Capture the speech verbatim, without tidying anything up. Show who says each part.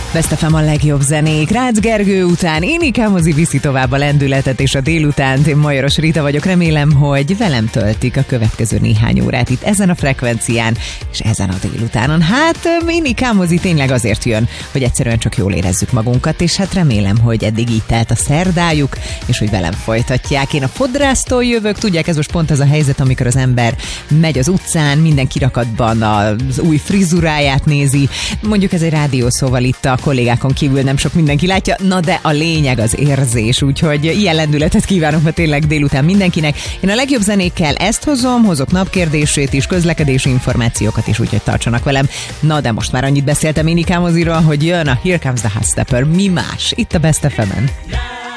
Speaker 1: Best ef em a legjobb zenék. Rácz Gergő után Énikám Mozi viszi tovább a lendületet és a délutánt. Én Majoros Rita vagyok, remélem, hogy velem töltik a következő néhány órát itt ezen a frekvencián és ezen a délutánon. Hát Énikám Mozi tényleg azért jön, hogy egyszerűen csak jól érezzük magunkat, és hát remélem, hogy eddig így telt a szerdájuk, és hogy velem folytatják. Én a fodrásztól jövök, tudják, ez most pont az a helyzet, amikor az ember megy az utcán, minden kirakatban az új frizuráját nézi. Mondjuk ez egy rádió, szóval itt a kollégákon kívül nem sok mindenki látja, na de a lényeg az érzés, úgyhogy ilyen lendületet kívánok ma tényleg délután mindenkinek. Én a legjobb zenékkel ezt hozom, hozok napkérdését is, közlekedési információkat is, úgyhogy tartsanak velem. Na de most már annyit beszéltem Énikám Moziról, hogy jön a Here Comes the Hot Stepper, mi más, itt a Best ef emen.